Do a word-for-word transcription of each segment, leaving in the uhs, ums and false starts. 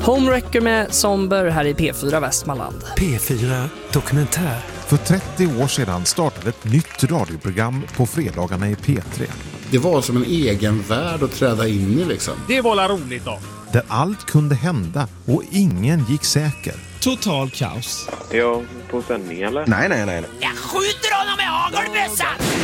Homewrecker med Somber här i P fyra Västmanland. P fyra Dokumentär. För trettio år sedan startade ett nytt radioprogram på fredagarna i P tre. Det var som en egen värld att träda in i liksom. Det var la roligt då. Där allt kunde hända och ingen gick säker. Total kaos. Är jag på sändning eller? Nej, nej, nej. nej. Jag skjuter honom med hagelbössan!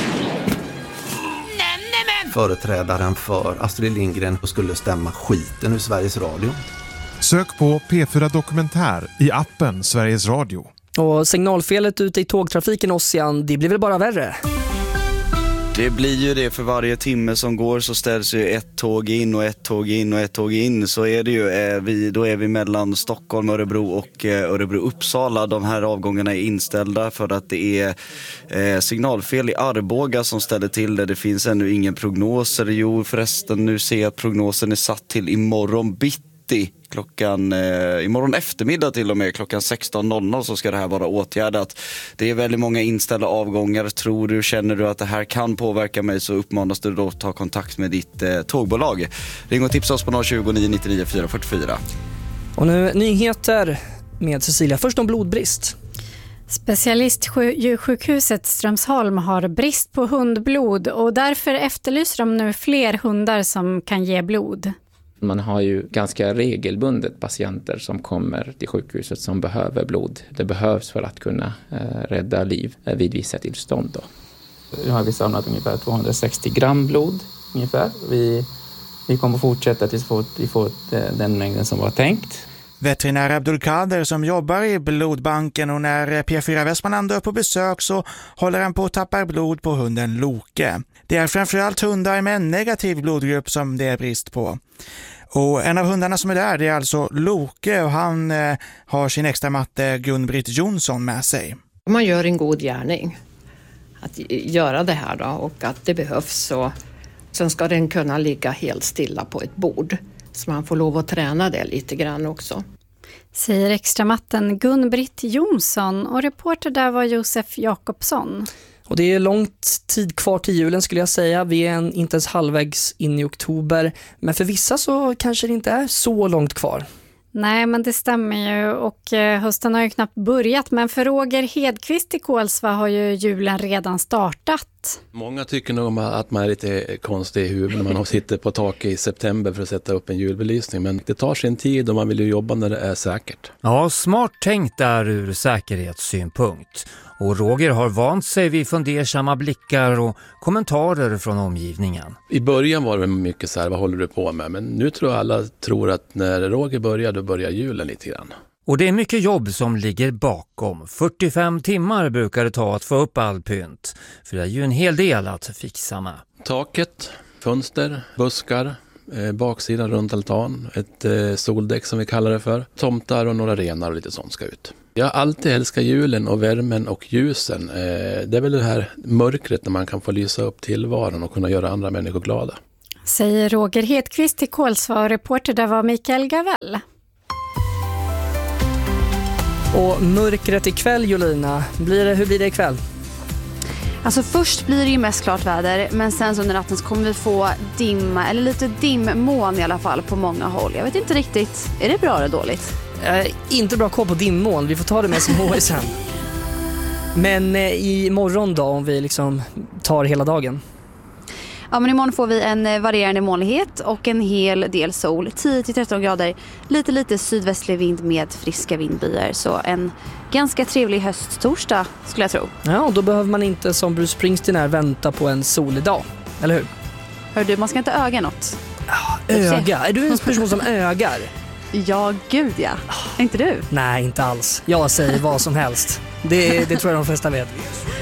Företrädaren för Astrid Lindgren skulle stämma skiten ur Sveriges Radio. Sök på P fyra Dokumentär i appen Sveriges Radio. Och signalfelet ute i tågtrafiken Ossian, det blir väl bara värre? Det blir ju det, för varje timme som går så ställs ju ett tåg in och ett tåg in och ett tåg in. Så är det ju, är vi, då är vi mellan Stockholm, Örebro och eh, Örebro-Uppsala. De här avgångarna är inställda för att det är eh, signalfel i Arboga som ställer till det. Det finns ännu ingen prognoser. Jo förresten, nu ser jag att prognosen är satt till imorgon bitti. Klockan, eh, imorgon eftermiddag till och med klockan sexton noll noll så ska det här vara åtgärdat. Det är väldigt många inställda avgångar. Tror du, känner du att det här kan påverka mig, så uppmanas du då att ta kontakt med ditt eh, tågbolag. Ring och tipsa oss på noll tjugo, nio nittionio, fyra fyrtiofyra. Och nu nyheter med Cecilia. Först om blodbrist. Specialistdjursjukhuset Strömsholm har brist på hundblod och därför efterlyser de nu fler hundar som kan ge blod. Man har ju ganska regelbundet patienter som kommer till sjukhuset som behöver blod. Det behövs för att kunna eh, rädda liv eh, vid vissa tillstånd. Då. Nu har vi samlat ungefär tvåhundrasextio gram blod ungefär. Vi, vi kommer fortsätta tills vi får, vi får den mängden som var tänkt. Veterinär Abdulkader som jobbar i blodbanken, och när P fyra Västmanland är på besök så håller han på att tappa blod på hunden Loke. Det är framförallt hundar med en negativ blodgrupp som det är brist på. Och en av hundarna som är där, det är alltså Loke, och han eh, har sin extra matte Gun-Britt Jonsson med sig. Man gör en god gärning att göra det här då, och att det behövs, så sen ska den kunna ligga helt stilla på ett bord. Så man får lov att träna det lite grann också. Säger extramatten Gun-Britt Jonsson, och reporter där var Josef Jakobsson. Och det är långt tid kvar till julen skulle jag säga. Vi är en, inte ens halvvägs in i oktober. Men för vissa så kanske det inte är så långt kvar. Nej, men det stämmer ju, och eh, hösten har ju knappt börjat, men för Roger Hedqvist i Kolsva har ju julen redan startat. Många tycker nog att man är lite konstig i huvudet när man sitter på taket i september för att sätta upp en julbelysning, men det tar sin tid och man vill ju jobba när det är säkert. Ja, smart tänkt där ur säkerhetssynpunkt. Och Roger har vant sig vid fundersamma blickar och kommentarer från omgivningen. I början var det mycket så här, vad håller du på med? Men nu tror jag alla tror att när Roger börjar, då börjar julen lite grann. Och det är mycket jobb som ligger bakom. fyrtiofem timmar brukar det ta att få upp all pynt. För det är ju en hel del att fixa med. Taket, fönster, buskar, eh, baksidan runt altan, ett eh, soldäck som vi kallar det för. Tomtar och några renar och lite sånt ska ut. Jag alltid älskar julen och värmen och ljusen. Eh, det är väl det här mörkret när man kan få lysa upp tillvaron och kunna göra andra människor glada. Säger Roger Hedqvist till Kolsva, och reporter där var Mikael Gavell. Och mörkret ikväll, Jolina, blir det, hur blir det ikväll? Alltså först blir det ju mest klart väder, men sen så under natten så kommer vi få dimma, eller lite dimmoln i alla fall på många håll. Jag vet inte riktigt, är det bra eller dåligt? Eh, inte bra koll på dimmoln, vi får ta det med som H I sen. Men eh, i morgon då, om vi liksom tar hela dagen? Ja, men imorgon får vi en varierande molnighet och en hel del sol, tio till tretton grader, lite lite sydvästlig vind med friska vindbyar, så en ganska trevlig hösttorsdag skulle jag tro. Ja, och då behöver man inte som Bruce Springsteen är vänta på en solig dag, eller hur? Hör du, man ska inte öga något. Ja, öga? Är du en person som ögar? Ja, gud ja. Är inte du? Nej, inte alls. Jag säger vad som helst. Det, det tror jag de flesta vet.